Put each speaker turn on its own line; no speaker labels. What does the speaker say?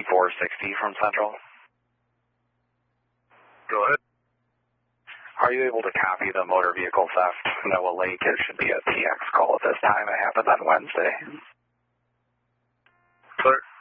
5460 from Central.
Go ahead.
Are you able to copy the motor vehicle theft? Noah Lake, it should be a TX call at this time. It happened on Wednesday.
Sir?